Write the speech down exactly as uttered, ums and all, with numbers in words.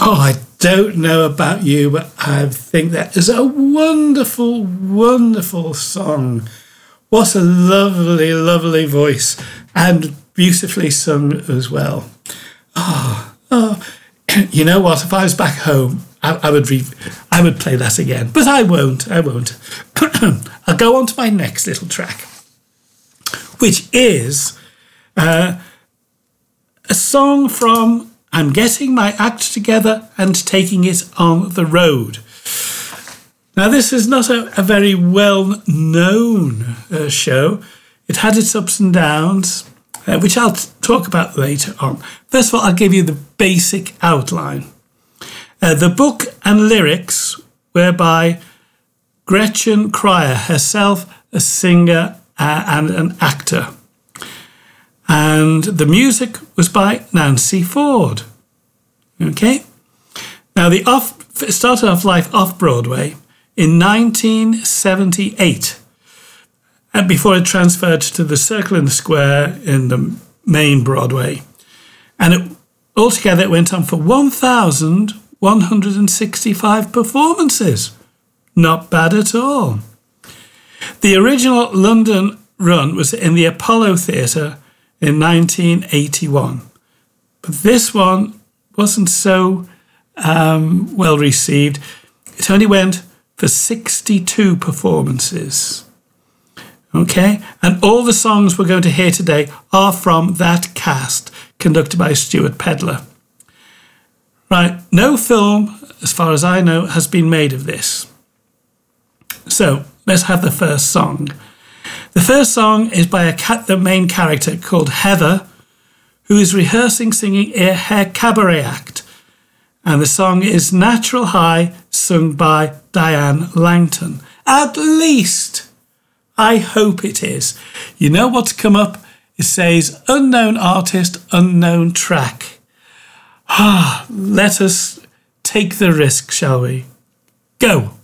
Oh, I don't know about you, but I think that is a wonderful, wonderful song. What a lovely, lovely voice, and beautifully sung as well. Oh, oh. You know what? If I was back home, I, I would re- I would play that again, but I won't. I won't. I'll go on to my next little track, which is uh, a song from I'm Getting My Act Together and Taking It on the Road. Now, this is not a, a very well-known uh, show. It had its ups and downs, uh, which I'll t- talk about later on. First of all, I'll give you the basic outline. Uh, the book and lyrics were by Gretchen Cryer, herself a singer uh, and an actor. And the music was by Nancy Ford. Okay? Now, the off it started off life off-Broadway in nineteen seventy-eight, and before it transferred to the Circle in the Square in the main Broadway. And it, altogether it went on for one thousand one hundred sixty-five performances. Not bad at all. The original London run was in the Apollo Theatre in nineteen eighty-one. But this one wasn't so um, well received. It only went for sixty-two performances. Okay? And all the songs we're going to hear today are from that cast, conducted by Stuart Pedler. Right, no film, as far as I know, has been made of this. So, let's have the first song. The first song is by a cat, the main character called Heather, who is rehearsing singing a her cabaret act. And the song is Natural High, sung by Diane Langton. At least, I hope it is. You know what's come up? It says unknown artist, unknown track. Ah, let us take the risk, shall we? Go.